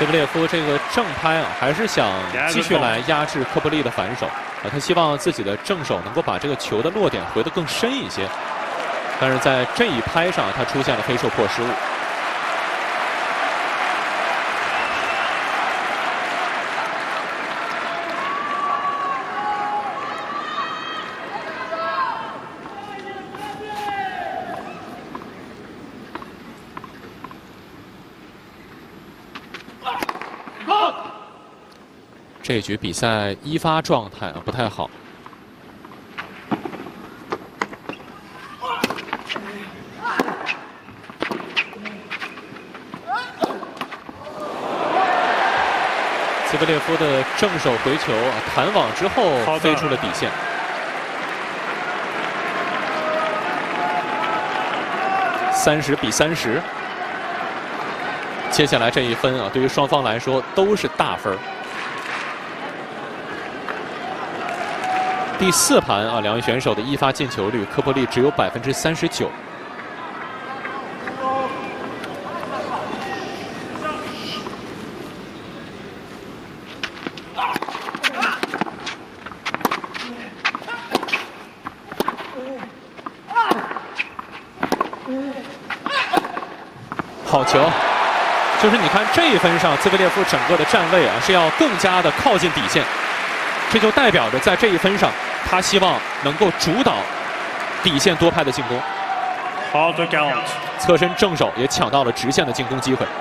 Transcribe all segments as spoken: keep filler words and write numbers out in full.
兹维列夫这个正拍啊，还是想继续来压制科波利的反手啊，他希望自己的正手能够把这个球的落点回得更深一些。但是在这一拍上，他出现了黑受迫失误。 这局比赛一发状态啊不太好。兹维列夫的正手回球啊，弹网之后飞出了底线。三十比三十。接下来这一分啊，对于双方来说都是大分。 第四盘啊，两位选手的一发进球率，科波利只有百分之三十九。好球！就是你看这一分上，兹维列夫整个的站位啊是要更加的靠近底线，这就代表着在这一分上。 他希望能够主导底线多拍的进攻， 好的 count， 侧身正手也抢到了直线的进攻机会。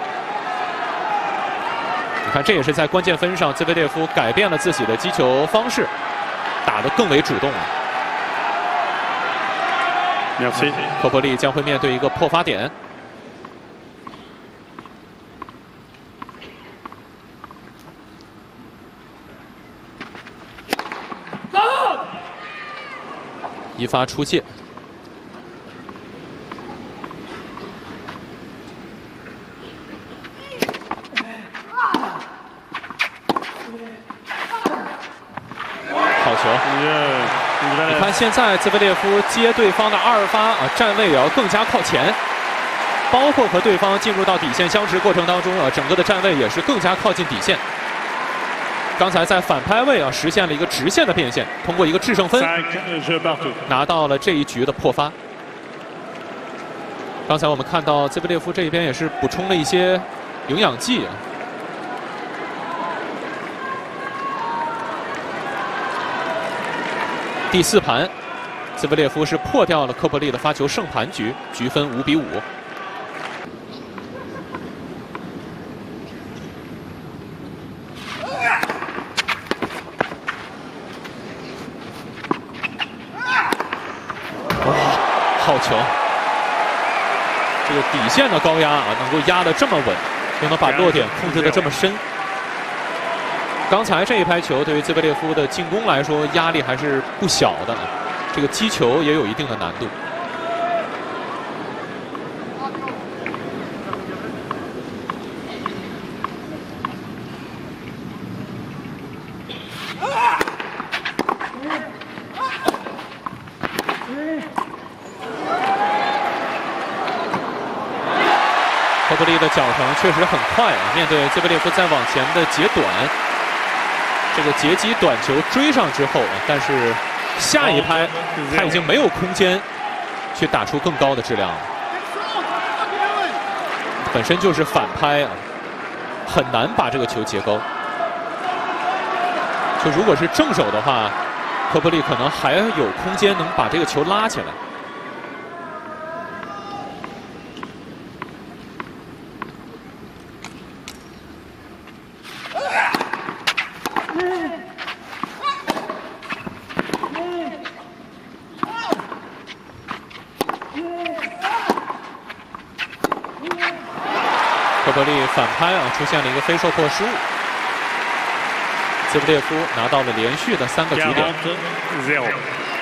你看，这也是在关键分上，兹维列夫改变了自己的击球方式，打得更为主动了。 Merci。 科波利将会面对一个破发点。 一发出界，好球！你看现在兹维列夫接对方的二发啊，站位也要更加靠前，包括和对方进入到底线相持过程当中啊，整个的站位也是更加靠近底线。 刚才在反拍位啊，实现了一个直线的变现，通过一个制胜分，拿到了这一局的破发。刚才我们看到兹维列夫这边也是补充了一些营养剂啊。第四盘，兹维列夫是破掉了科波利的发球胜盘局，局分五比五。 好球！这个底线的高压啊，能够压得这么稳，又能把落点控制得这么深。刚才这一拍球对于兹维列夫的进攻来说压力还是不小的，这个击球也有一定的难度。科波利的脚程确实很快啊！面对兹维列夫再往前的截短，这个截击短球追上之后，但是下一拍他已经没有空间去打出更高的质量了。本身就是反拍啊，很难把这个球截高。就如果是正手的话，科波利可能还有空间能把这个球拉起来。 科波利反拍啊，出现了一个非受迫失误。兹维列夫拿到了连续的三个局点。